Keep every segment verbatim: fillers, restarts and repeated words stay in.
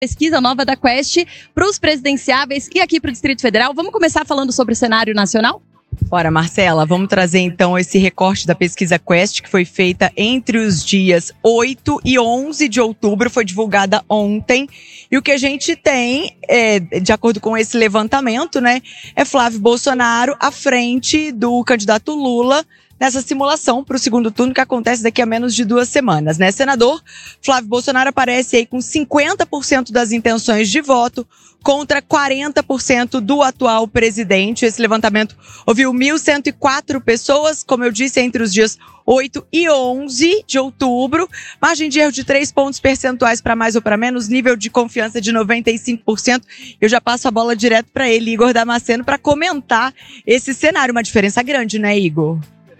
Pesquisa nova da Quest para os presidenciáveis e aqui para o Distrito Federal. Vamos começar falando sobre o cenário nacional? Bora, Marcela, vamos trazer então esse recorte da pesquisa Quest, que foi feita entre os dias oito e onze de outubro, foi divulgada ontem. E o que a gente tem, é, de acordo com esse levantamento, né, é Flávio Bolsonaro à frente do candidato Lula nessa simulação para o segundo turno que acontece daqui a menos de duas semanas, né? Senador Flávio Bolsonaro aparece aí com cinquenta por cento das intenções de voto contra quarenta por cento do atual presidente. Esse levantamento ouviu mil cento e quatro pessoas, como eu disse, entre os dias oito e onze de outubro. Margem de erro de três pontos percentuais para mais ou para menos, nível de confiança de noventa e cinco por cento. Eu já passo a bola direto para ele, Igor Damasceno, para comentar esse cenário. Uma diferença grande, né, Igor?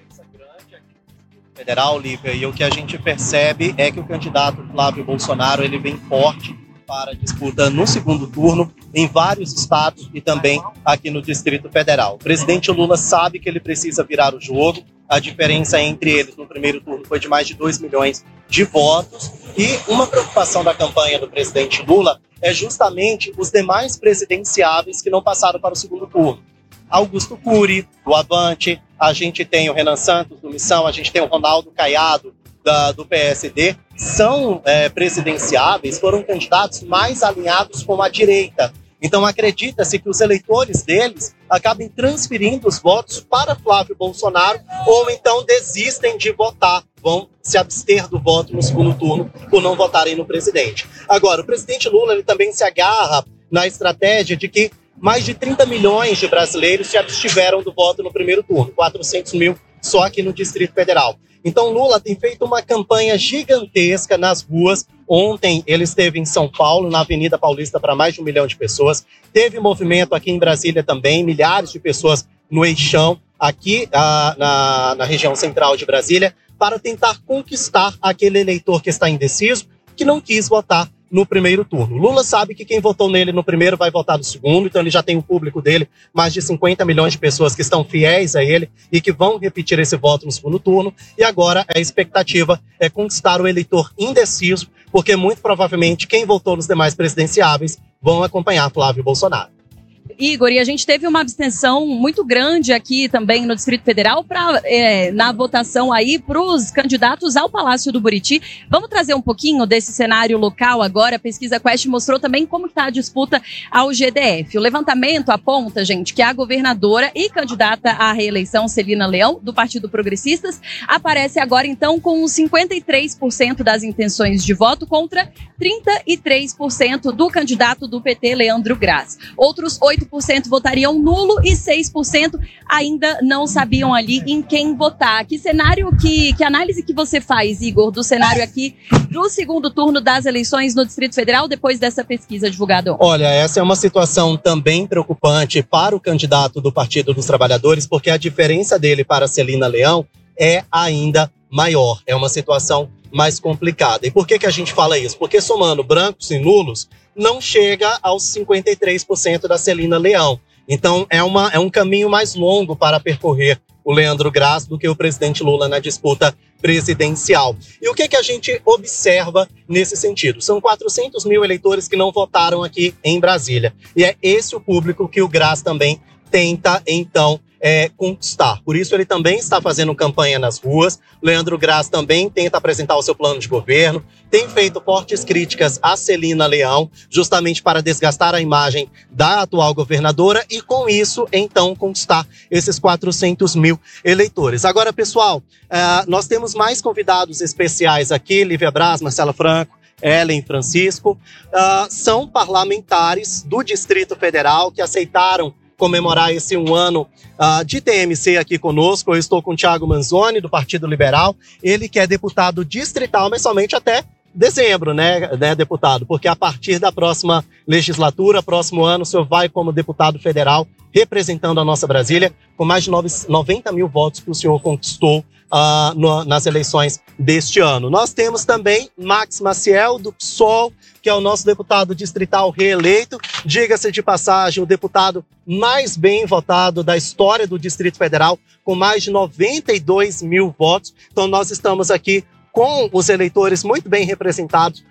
Federal, Lívia, e o que a gente percebe é que o candidato Flávio Bolsonaro ele vem forte para a disputa no segundo turno em vários estados e também aqui no Distrito Federal. O presidente Lula sabe que ele precisa virar o jogo, a diferença entre eles no primeiro turno foi de mais de dois milhões de votos, e uma preocupação da campanha do presidente Lula é justamente os demais presidenciáveis que não passaram para o segundo turno. Augusto Cury, do Avante, a gente tem o Renan Santos, do Missão, a gente tem o Ronaldo Caiado, da, do P S D, são é, presidenciáveis, foram candidatos mais alinhados com a direita. Então acredita-se que os eleitores deles acabem transferindo os votos para Flávio Bolsonaro ou então desistem de votar, vão se abster do voto no segundo turno por não votarem no presidente. Agora, o presidente Lula ele também se agarra na estratégia de que mais de trinta milhões de brasileiros se abstiveram do voto no primeiro turno, quatrocentos mil só aqui no Distrito Federal. Então Lula tem feito uma campanha gigantesca nas ruas. Ontem ele esteve em São Paulo, na Avenida Paulista, para mais de um milhão de pessoas. Teve movimento aqui em Brasília também, milhares de pessoas no Eixão, aqui ah, na, na região central de Brasília, para tentar conquistar aquele eleitor que está indeciso, que não quis votar no primeiro turno. Lula sabe que quem votou nele no primeiro vai votar no segundo, então ele já tem o público dele, mais de cinquenta milhões de pessoas que estão fiéis a ele e que vão repetir esse voto no segundo turno, e agora a expectativa é conquistar o eleitor indeciso, porque muito provavelmente quem votou nos demais presidenciáveis vão acompanhar Flávio Bolsonaro. Igor, e a gente teve uma abstenção muito grande aqui também no Distrito Federal pra, é, na votação aí para os candidatos ao Palácio do Buriti. Vamos trazer um pouquinho desse cenário local agora. A pesquisa Quest mostrou também como está a disputa ao G D F. O levantamento aponta, gente, que a governadora e candidata à reeleição, Celina Leão, do Partido Progressistas, aparece agora então com cinquenta e três por cento das intenções de voto contra trinta e três por cento do candidato do P T, Leandro Graz. Outros oito por cento votariam nulo e seis por cento ainda não sabiam ali em quem votar. Que cenário, que, que análise que você faz, Igor, do cenário aqui do segundo turno das eleições no Distrito Federal depois dessa pesquisa divulgada ontem? Olha, essa é uma situação também preocupante para o candidato do Partido dos Trabalhadores, porque a diferença dele para Celina Leão é ainda maior. É uma situação mais complicada. E por que que a gente fala isso? Porque somando brancos e nulos, não chega aos cinquenta e três por cento da Celina Leão. Então é, uma, é um caminho mais longo para percorrer o Leandro Graz do que o presidente Lula na disputa presidencial. E o que que a gente observa nesse sentido? São quatrocentos mil eleitores que não votaram aqui em Brasília. E é esse o público que o Graz também tenta, então, É, conquistar. Por isso ele também está fazendo campanha nas ruas. Leandro Graz também tenta apresentar o seu plano de governo, tem feito fortes críticas a Celina Leão, justamente para desgastar a imagem da atual governadora e com isso, então, conquistar esses quatrocentos mil eleitores. Agora, pessoal, uh, nós temos mais convidados especiais aqui, Lívia Braz, Marcela Franco, Ellen Francisco, uh, são parlamentares do Distrito Federal que aceitaram comemorar esse um ano uh, de T M C aqui conosco. Eu estou com o Thiago Manzoni, do Partido Liberal, ele que é deputado distrital, mas somente até dezembro, né, né, deputado? Porque a partir da próxima legislatura, próximo ano, o senhor vai como deputado federal, representando a nossa Brasília, com mais de noventa mil votos que o senhor conquistou uh, no, nas eleições deste ano. Nós temos também Max Maciel, do P SOL, que é o nosso deputado distrital reeleito. Diga-se de passagem, o deputado mais bem votado da história do Distrito Federal, com mais de noventa e dois mil votos. Então nós estamos aqui com os eleitores muito bem representados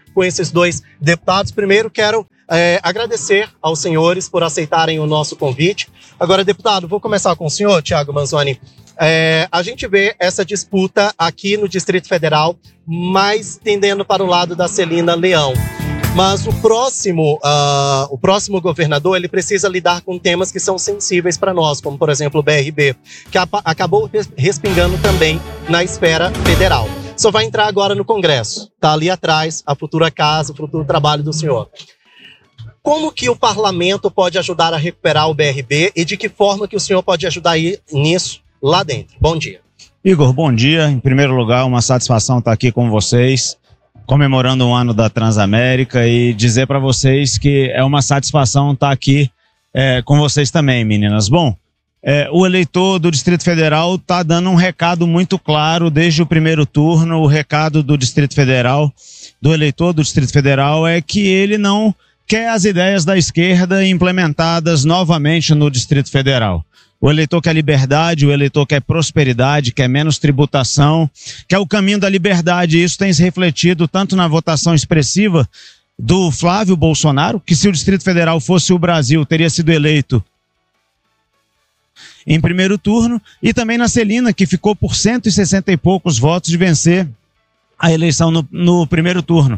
com esses dois deputados. Primeiro, quero é, agradecer aos senhores por aceitarem o nosso convite. Agora, deputado, vou começar com o senhor, Thiago Manzoni. É, a gente vê essa disputa aqui no Distrito Federal, mais tendendo para o lado da Celina Leão. Mas o próximo, uh, o próximo governador, ele precisa lidar com temas que são sensíveis para nós, como, por exemplo, o B R B, que acabou respingando também na esfera federal. Só vai entrar agora no Congresso. Está ali atrás a futura casa, o futuro trabalho do senhor. Como que o parlamento pode ajudar a recuperar o B R B e de que forma que o senhor pode ajudar nisso lá dentro? Bom dia. Igor, bom dia. Em primeiro lugar, uma satisfação estar aqui com vocês, comemorando um ano da Transamérica, e dizer para vocês que é uma satisfação estar aqui é, com vocês também, meninas. Bom, é, o eleitor do Distrito Federal está dando um recado muito claro desde o primeiro turno. O recado do Distrito Federal, do eleitor do Distrito Federal, é que ele não quer as ideias da esquerda implementadas novamente no Distrito Federal. O eleitor quer liberdade, o eleitor quer prosperidade, quer menos tributação, quer o caminho da liberdade. Isso tem se refletido tanto na votação expressiva do Flávio Bolsonaro, que se o Distrito Federal fosse o Brasil, teria sido eleito em primeiro turno, e também na Celina, que ficou por cento e sessenta e poucos votos de vencer a eleição no, no primeiro turno.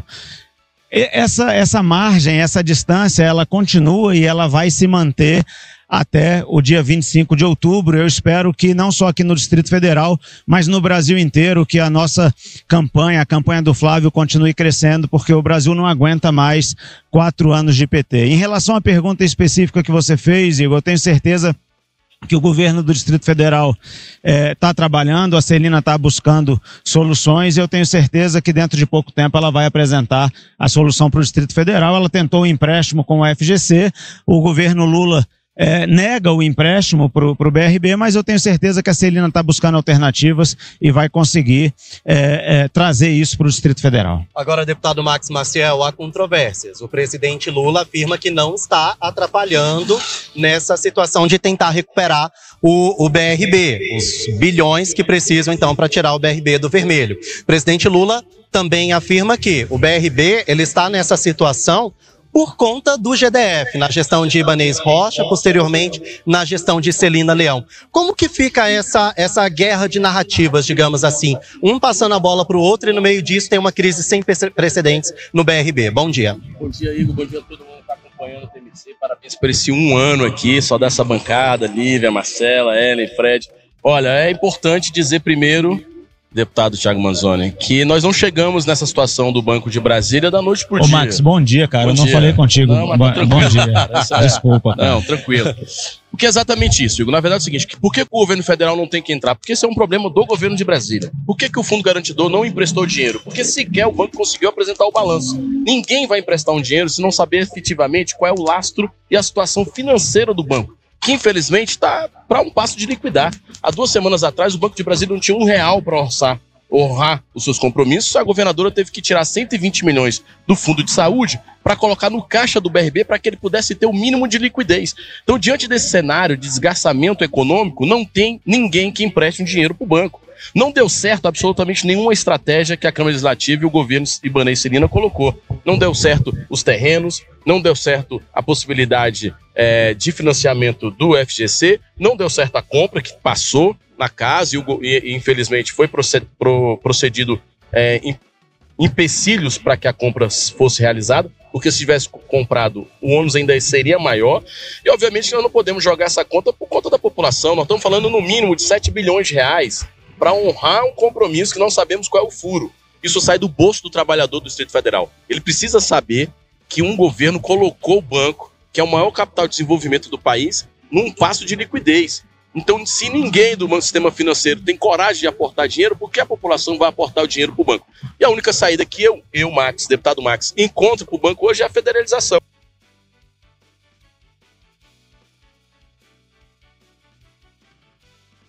Essa, essa margem, essa distância, ela continua e ela vai se manter até o dia vinte e cinco de outubro. Eu espero que não só aqui no Distrito Federal, mas no Brasil inteiro, que a nossa campanha, a campanha do Flávio, continue crescendo, porque o Brasil não aguenta mais quatro anos de P T. Em relação à pergunta específica que você fez, Igor, eu tenho certeza que o governo do Distrito Federal está eh, trabalhando, a Celina está buscando soluções, e eu tenho certeza que dentro de pouco tempo ela vai apresentar a solução para o Distrito Federal. Ela tentou um empréstimo com o F G C, o governo Lula É, nega o empréstimo para o B R B, mas eu tenho certeza que a Celina está buscando alternativas e vai conseguir é, é, trazer isso para o Distrito Federal. Agora, deputado Max Maciel, há controvérsias. O presidente Lula afirma que não está atrapalhando nessa situação de tentar recuperar o, o B R B, os bilhões que precisam, então, para tirar o B R B do vermelho. O presidente Lula também afirma que o B R B ele está nessa situação por conta do G D F, na gestão de Ibanez Rocha, posteriormente na gestão de Celina Leão. Como que fica essa, essa guerra de narrativas, digamos assim? Um passando a bola para o outro, e no meio disso tem uma crise sem precedentes no B R B. Bom dia. Bom dia, Igor. Bom dia a todo mundo que está acompanhando o T M C. Parabéns por esse um ano aqui, só dessa bancada, Lívia, Marcela, Ellen, Fred. Olha, é importante dizer primeiro, deputado Thiago Manzoni, que nós não chegamos nessa situação do Banco de Brasília da noite por Ô, dia. Ô Max, bom dia, cara. Bom eu não dia. falei contigo. Não, mas bom, tá bom dia. É. Desculpa, cara. Não, tranquilo. Porque é exatamente isso, Igor. Na verdade é o seguinte, por que o governo federal não tem que entrar? Porque esse é um problema do governo de Brasília. Por que, que o Fundo Garantidor não emprestou dinheiro? Porque sequer o banco conseguiu apresentar o balanço. Ninguém vai emprestar um dinheiro se não saber efetivamente qual é o lastro e a situação financeira do banco, que infelizmente está para um passo de liquidar. Há duas semanas atrás o Banco de Brasília não tinha um real para orçar honrar os seus compromissos. A governadora teve que tirar cento e vinte milhões do fundo de saúde para colocar no caixa do B R B para que ele pudesse ter o mínimo de liquidez. Então, diante desse cenário de desgastamento econômico, não tem ninguém que empreste um dinheiro para o banco. Não deu certo absolutamente nenhuma estratégia que a Câmara Legislativa e o governo Ibanez Celina colocou. Não deu certo os terrenos, não deu certo a possibilidade é, de financiamento do F G C, não deu certo a compra que passou na casa e, o, e infelizmente foi proced, pro, procedido é, em, empecilhos para que a compra fosse realizada, porque se tivesse comprado o ônus ainda seria maior, e obviamente nós não podemos jogar essa conta por conta da população. Nós estamos falando no mínimo de sete bilhões de reais para honrar um compromisso que não sabemos qual é o furo. Isso sai do bolso do trabalhador do Distrito Federal. Ele precisa saber que um governo colocou o banco, que é o maior capital de desenvolvimento do país, num passo de liquidez. Então, se ninguém do sistema financeiro tem coragem de aportar dinheiro, por que a população vai aportar o dinheiro para o banco? E a única saída que eu, eu, Max, deputado Max, encontro para o banco hoje é a federalização.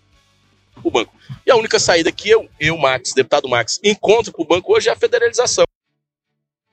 O banco. E a única saída que eu, eu, Max, deputado Max, encontro para o banco hoje é a federalização.